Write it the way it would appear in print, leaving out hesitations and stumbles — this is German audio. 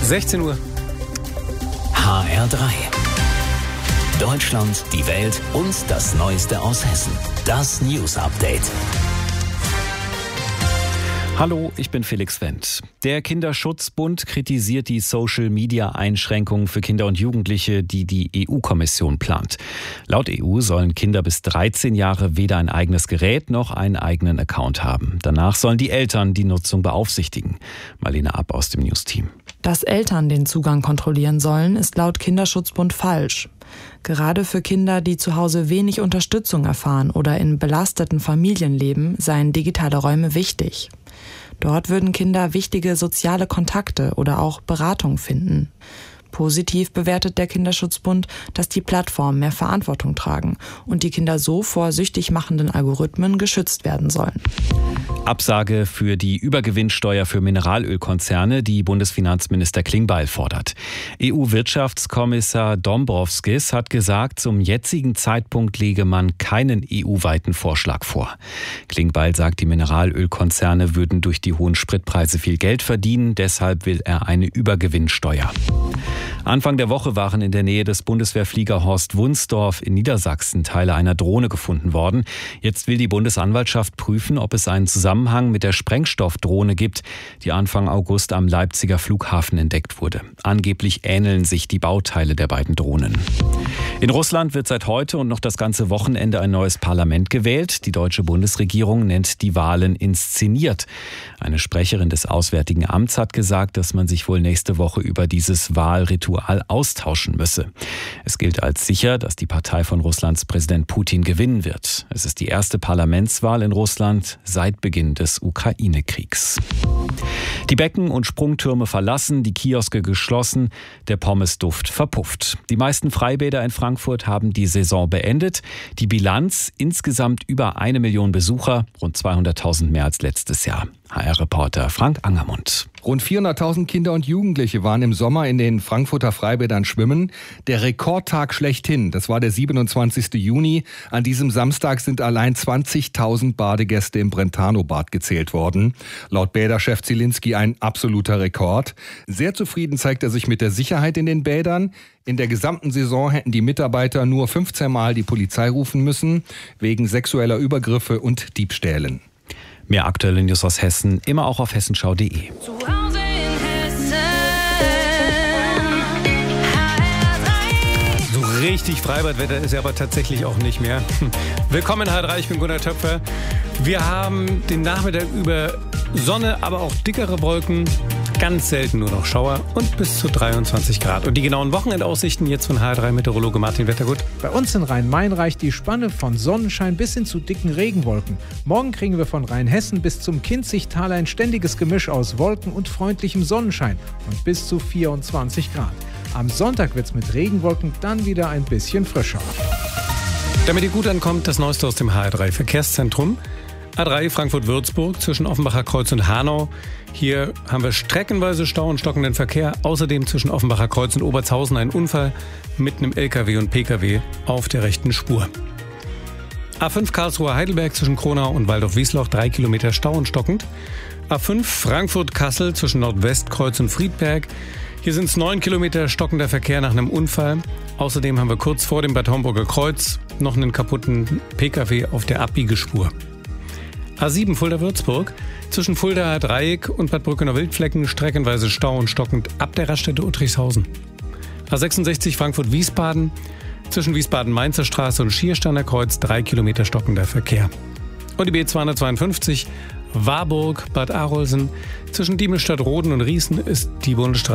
16 Uhr. HR3. Deutschland, die Welt und das Neueste aus Hessen. Das News Update. Hallo, ich bin Felix Wendt. Der Kinderschutzbund kritisiert die Social-Media-Einschränkungen für Kinder und Jugendliche, die die EU-Kommission plant. Laut EU sollen Kinder bis 13 Jahre weder ein eigenes Gerät noch einen eigenen Account haben. Danach sollen die Eltern die Nutzung beaufsichtigen. Marlene Ab aus dem News-Team. Dass Eltern den Zugang kontrollieren sollen, ist laut Kinderschutzbund falsch. Gerade für Kinder, die zu Hause wenig Unterstützung erfahren oder in belasteten Familien leben, seien digitale Räume wichtig. Dort würden Kinder wichtige soziale Kontakte oder auch Beratung finden. Positiv bewertet der Kinderschutzbund, dass die Plattformen mehr Verantwortung tragen und die Kinder so vor süchtig machenden Algorithmen geschützt werden sollen. Absage für die Übergewinnsteuer für Mineralölkonzerne, die Bundesfinanzminister Klingbeil fordert. EU-Wirtschaftskommissar Dombrovskis hat gesagt, zum jetzigen Zeitpunkt lege man keinen EU-weiten Vorschlag vor. Klingbeil sagt, die Mineralölkonzerne würden durch die hohen Spritpreise viel Geld verdienen, deshalb will er eine Übergewinnsteuer. Anfang der Woche waren in der Nähe des Bundeswehrfliegerhorst Wunsdorf in Niedersachsen Teile einer Drohne gefunden worden. Jetzt will die Bundesanwaltschaft prüfen, ob es einen Zusammenhang mit der Sprengstoffdrohne gibt, die Anfang August am Leipziger Flughafen entdeckt wurde. Angeblich ähneln sich die Bauteile der beiden Drohnen. In Russland wird seit heute und noch das ganze Wochenende ein neues Parlament gewählt. Die deutsche Bundesregierung nennt die Wahlen inszeniert. Eine Sprecherin des Auswärtigen Amts hat gesagt, dass man sich wohl nächste Woche über dieses Wahlritual austauschen müsse. Es gilt als sicher, dass die Partei von Russlands Präsident Putin gewinnen wird. Es ist die erste Parlamentswahl in Russland seit Beginn des Ukraine-Kriegs. Die Becken und Sprungtürme verlassen, die Kioske geschlossen, der Pommesduft verpufft. Die meisten Freibäder in Frankfurt haben die Saison beendet. Die Bilanz: insgesamt über 1 Million Besucher, rund 200.000 mehr als letztes Jahr. HR-Reporter Frank Angermund. Rund 400.000 Kinder und Jugendliche waren im Sommer in den Frankfurter Freibädern schwimmen. Der Rekordtag schlechthin, das war der 27. Juni. An diesem Samstag sind allein 20.000 Badegäste im Brentano-Bad gezählt worden. Laut Bäderchef Zielinski ein absoluter Rekord. Sehr zufrieden zeigt er sich mit der Sicherheit in den Bädern. In der gesamten Saison hätten die Mitarbeiter nur 15 Mal die Polizei rufen müssen, wegen sexueller Übergriffe und Diebstählen. Mehr aktuelle News aus Hessen, immer auch auf hessenschau.de. Zu Hause in Hessen. So richtig Freibadwetter ist ja aber tatsächlich auch nicht mehr. Willkommen in HR3, ich bin Gunnar Töpfer. Wir haben den Nachmittag über Sonne, aber auch dickere Wolken. Ganz selten nur noch Schauer und bis zu 23 Grad. Und die genauen Wochenendaussichten jetzt von HR3-Meteorologe Martin Wettergut. Bei uns in Rhein-Main reicht die Spanne von Sonnenschein bis hin zu dicken Regenwolken. Morgen kriegen wir von Rheinhessen bis zum Kinzigtal ein ständiges Gemisch aus Wolken und freundlichem Sonnenschein und bis zu 24 Grad. Am Sonntag wird's mit Regenwolken dann wieder ein bisschen frischer. Damit ihr gut ankommt, das Neueste aus dem HR3-Verkehrszentrum. A3 Frankfurt-Würzburg zwischen Offenbacher Kreuz und Hanau. Hier haben wir streckenweise Stau und stockenden Verkehr. Außerdem zwischen Offenbacher Kreuz und Obertshausen ein Unfall mit einem LKW und PKW auf der rechten Spur. A5 Karlsruhe-Heidelberg zwischen Kronau und Waldorf-Wiesloch 3 Kilometer Stau und stockend. A5 Frankfurt-Kassel zwischen Nordwestkreuz und Friedberg. Hier sind es 9 Kilometer stockender Verkehr nach einem Unfall. Außerdem haben wir kurz vor dem Bad Homburger Kreuz noch einen kaputten PKW auf der Abbiegespur. A7 Fulda-Würzburg zwischen Fuldaer Dreieck und Bad Brückener-Wildflecken streckenweise Stau und stockend ab der Raststätte Uttrichshausen. A66 Frankfurt-Wiesbaden zwischen Wiesbaden-Mainzer Straße und Schiersteiner Kreuz 3 Kilometer stockender Verkehr. Und die B252 Warburg-Bad Arolsen zwischen Diemelstadt-Roden und Riesen ist die Bundesstraße